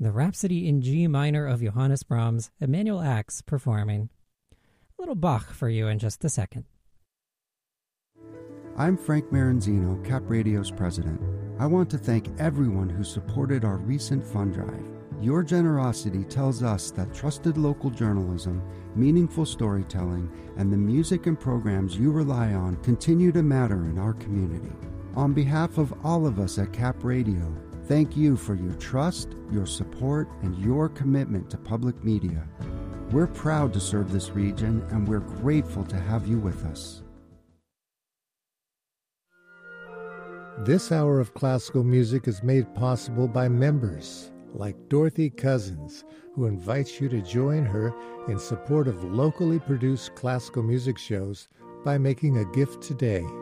the Rhapsody in G minor of Johannes Brahms, Emanuel Ax performing. A little Bach for you in just a second. I'm Frank Maranzino, Cap Radio's president. I want to thank everyone who supported our recent fund drive. Your generosity tells us that trusted local journalism, meaningful storytelling, and the music and programs you rely on continue to matter in our community. On behalf of all of us at Cap Radio, thank you for your trust, your support, and your commitment to public media. We're proud to serve this region, and we're grateful to have you with us. This hour of classical music is made possible by members like Dorothy Cousins, who invites you to join her in support of locally produced classical music shows by making a gift today.